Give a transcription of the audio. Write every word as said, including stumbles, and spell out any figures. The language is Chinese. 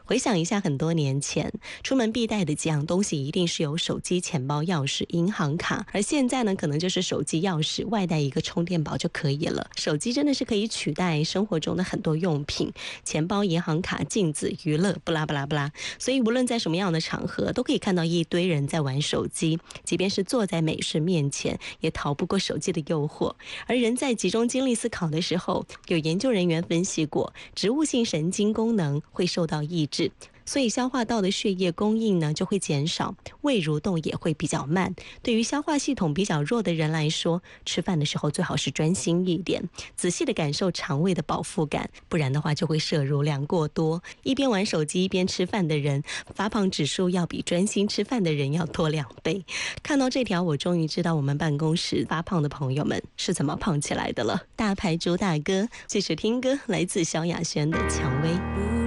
回想一下，很多年前出门必带的几样东西一定是有手机、钱包、钥匙、银行卡，而现在呢，可能就是手机、钥匙外带一个充电宝就可以了。手机真的是可以取代生活中的很多用品，钱包、银行卡、镜子、娱乐，不拉不拉不拉。所以无论在什么样的场合，都可以看到一堆人在玩手机，即便是坐在美食面前，也逃不过手机的诱惑。而人在集中精力思考的时候，有研究人员分析过，植物性神经功能会受到抑制，所以消化道的血液供应呢就会减少，胃蠕动也会比较慢。对于消化系统比较弱的人来说，吃饭的时候最好是专心一点，仔细的感受肠胃的饱腹感，不然的话就会摄入量过多。一边玩手机一边吃饭的人，发胖指数要比专心吃饭的人要多两倍。看到这条，我终于知道我们办公室发胖的朋友们是怎么胖起来的了。大牌主打歌，继续听歌，来自萧亚轩的《蔷薇》。